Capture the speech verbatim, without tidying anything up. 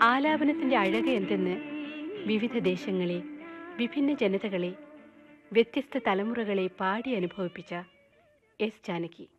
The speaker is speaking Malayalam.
ആലാപനത്തിൻ്റെ അഴക് എന്തെന്ന് വിവിധ ദേശങ്ങളെ, വിഭിന്ന ജനതകളെ, വ്യത്യസ്ത തലമുറകളെ പാടി അനുഭവിപ്പിച്ച എസ് ജാനകി.